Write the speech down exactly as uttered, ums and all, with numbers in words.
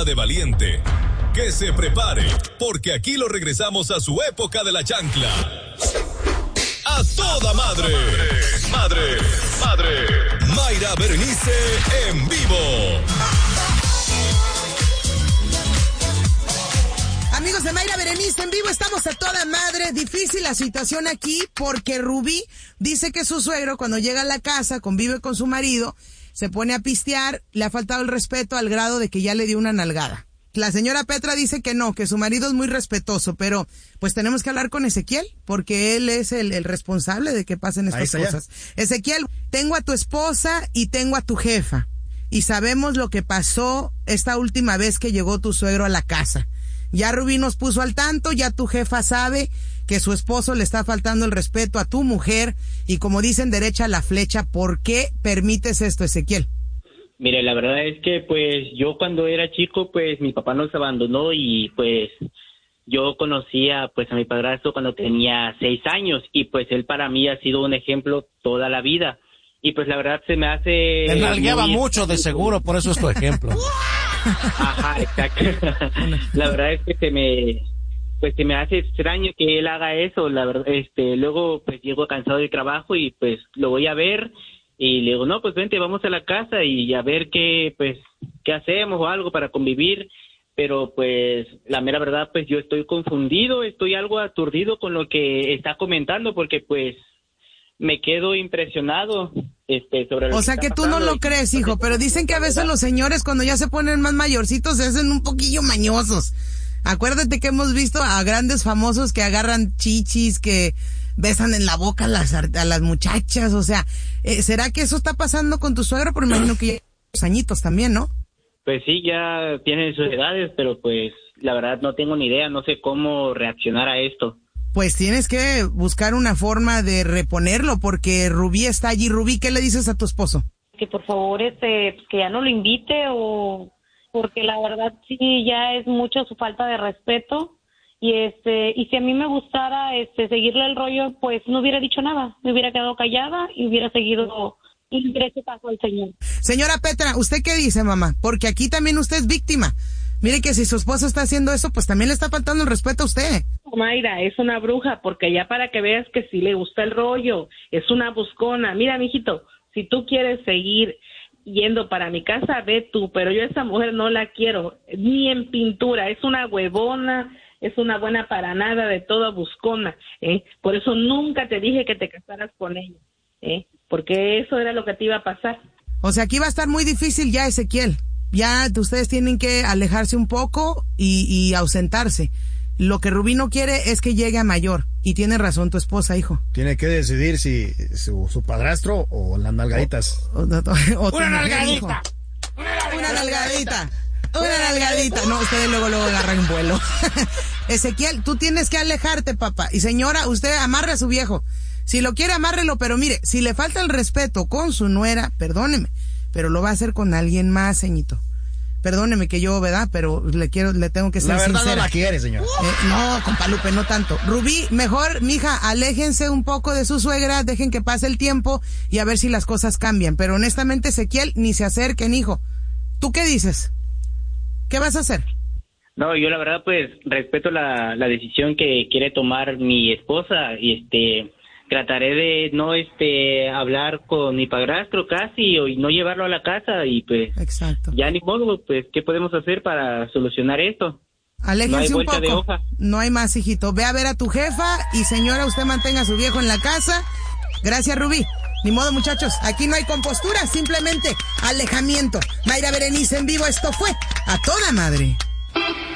anda de valiente, que se prepare, porque aquí lo regresamos a su época de la chancla. ¡A toda madre! ¡Madre! ¡Madre! Mayra Berenice en vivo. Amigos de Mayra Berenice en vivo, estamos a toda madre. Difícil la situación aquí porque Rubí dice que su suegro cuando llega a la casa, convive con su marido, se pone a pistear, le ha faltado el respeto al grado de que ya le dio una nalgada. La señora Petra dice que no, que su marido es muy respetuoso, pero pues tenemos que hablar con Ezequiel, porque él es el, el responsable de que pasen estas cosas. Ya. Ezequiel, tengo a tu esposa y tengo a tu jefa, y sabemos lo que pasó esta última vez que llegó tu suegro a la casa. Ya Rubí nos puso al tanto, ya tu jefa sabe que su esposo le está faltando el respeto a tu mujer, y como dicen, derecha la flecha. ¿Por qué permites esto, Ezequiel? Mire, la verdad es que pues yo cuando era chico, pues mi papá nos abandonó y pues yo conocía pues a mi padrastro cuando tenía seis años y pues él para mí ha sido un ejemplo toda la vida. Y pues la verdad se me hace... Te nalgueaba mucho de seguro, por eso es tu ejemplo. Ajá, exacto. La verdad es que se me... pues se me hace extraño que él haga eso, la verdad. Este, luego pues llego cansado del trabajo y pues lo voy a ver y le digo, no, pues vente, vamos a la casa y a ver qué, pues, qué hacemos o algo para convivir. Pero pues la mera verdad, pues yo estoy confundido, estoy algo aturdido con lo que está comentando porque pues me quedo impresionado. Este, sobre lo o sea que, que tú no lo crees, hijo, pero dicen que a veces los señores cuando ya se ponen más mayorcitos se hacen un poquillo mañosos. Acuérdate que hemos visto a grandes famosos que agarran chichis, que besan en la boca a las, a las muchachas, o sea, eh, ¿será que eso está pasando con tu suegro? Pero me imagino que ya los añitos también, ¿no? Pues sí, ya tienen sus edades, pero pues la verdad no tengo ni idea, no sé cómo reaccionar a esto. Pues tienes que buscar una forma de reponerlo, porque Rubí está allí. Rubí, ¿qué le dices a tu esposo? Que por favor, este, que ya no lo invite, o porque la verdad sí ya es mucho su falta de respeto, y este, y si a mí me gustara este seguirle el rollo, pues no hubiera dicho nada, me hubiera quedado callada y hubiera seguido y hubiera hecho caso al señor. Señora Petra, ¿usted qué dice, mamá? Porque aquí también usted es víctima. Mire que si su esposo está haciendo eso, pues también le está faltando el respeto a usted. Mayra, es una bruja, porque ya para que veas que sí le gusta el rollo, es una buscona. Mira, mijito, si tú quieres seguir yendo para mi casa, ve tú, pero yo a esa mujer no la quiero, ni en pintura, es una huevona, es una buena para nada, de toda buscona, ¿eh? Por eso nunca te dije que te casaras con ella, ¿eh? Porque eso era lo que te iba a pasar. O sea, aquí va a estar muy difícil ya, Ezequiel. Ya ustedes tienen que alejarse un poco y, y ausentarse. Lo que Rubí no quiere es que llegue a mayor. Y tiene razón tu esposa, hijo. Tiene que decidir si su, su padrastro o las nalgaditas. O, o, o, o ¡Una nalgadita! ¡Una nalgadita! ¡Una nalgadita! No, ustedes luego, luego agarran vuelo. Ezequiel, tú tienes que alejarte, papá. Y señora, usted amarre a su viejo. Si lo quiere, amárrelo, pero mire, si le falta el respeto con su nuera, perdóneme, pero lo va a hacer con alguien más, ceñito. Perdóneme que yo, ¿verdad? Pero le quiero, le tengo que ser la verdad sincera. No la quiere, señor. Eh, no, compa Lupe, no tanto. Rubí, mejor, mija, aléjense un poco de su suegra, dejen que pase el tiempo y a ver si las cosas cambian. Pero honestamente, Ezequiel, ni se acerquen, hijo. ¿Tú qué dices? ¿Qué vas a hacer? No, yo la verdad, pues, respeto la, la decisión que quiere tomar mi esposa y este... trataré de no este hablar con mi padrastro casi o y no llevarlo a la casa y pues exacto. Ya ni modo, pues qué podemos hacer para solucionar esto. Aléjense no hay un poco. De hoja. No hay más, hijito. Ve a ver a tu jefa y señora, usted mantenga a su viejo en la casa. Gracias, Rubí. Ni modo, muchachos, aquí no hay compostura, simplemente alejamiento. Mayra Berenice en vivo, esto fue A Toda Madre.